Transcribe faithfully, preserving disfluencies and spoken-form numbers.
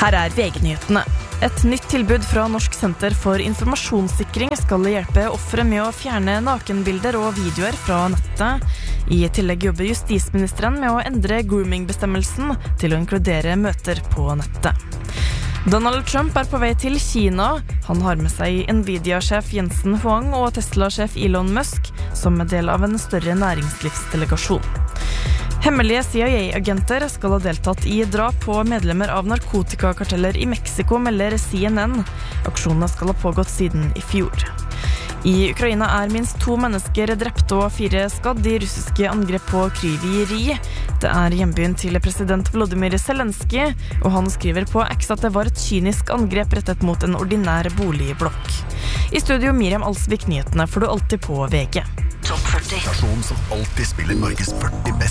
Her er V G-nyhetene. Et nytt tilbud fra Norsk Senter for Informasjonssikring skal hjelpe offere med å fjerne nakenbilder og videoer fra nettet. I tillegg jobber justisministeren med å endre grooming-bestemmelsen til å inkludere møter på nettet. Donald Trump er på vei til Kina. Han har med seg Nvidia-sjef Jensen Huang og Tesla-sjef Elon Musk som en del av en større næringslivsdelegasjon. Hemmelige C I A-agenter skal ha deltatt i drap på medlemmer av narkotikakarteller i Mexico, melder C N N. Aksjonene skal ha pågått siden i fjor. I Ukraina er minst to mennesker drept og fire skadd i russiske angrep på Kryvyi Rih. Det er hjembyen til president Volodymyr Zelensky, og han skriver på X at det var et kynisk angrep rettet mot en ordinær boligblokk. I studio Miriam Alsvik, nyhetene får du alltid på V G. Topp førti. Stasjonen som alltid spiller Norges førti beste